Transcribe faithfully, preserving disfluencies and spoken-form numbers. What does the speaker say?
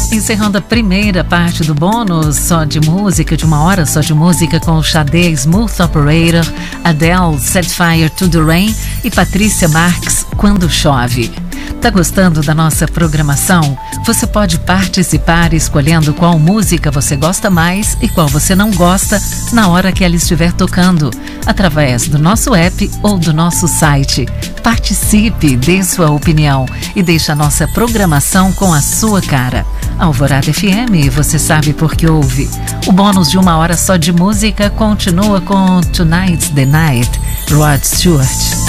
Encerrando a primeira parte do bônus só de música, de uma hora só de música, com o Xadê, Smooth Operator, Adele, Set Fire to the Rain e Patrícia Marques, Quando Chove. Tá gostando da nossa programação? Você pode participar escolhendo qual música você gosta mais e qual você não gosta na hora que ela estiver tocando, através do nosso app ou do nosso site. Participe, dê sua opinião e deixe a nossa programação com a sua cara. Alvorada F M, você sabe por que ouve. O bônus de uma hora só de música continua com Tonight's the Night, Rod Stewart.